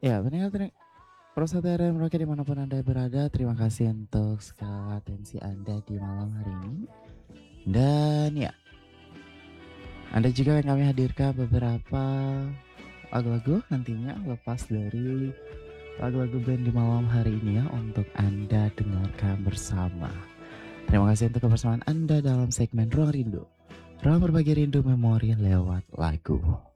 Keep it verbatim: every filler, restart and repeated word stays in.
Ya, pendengar teri Prasetya dan Merauke dimanapun Anda berada, terima kasih untuk segala atensi Anda di malam hari ini. Dan ya, Anda juga akan kami hadirkan beberapa lagu-lagu nantinya lepas dari lagu-lagu band di malam hari ini ya untuk Anda dengarkan bersama. Terima kasih untuk kebersamaan Anda dalam segmen Ruang Rindu. Ruang berbagi rindu memori lewat lagu.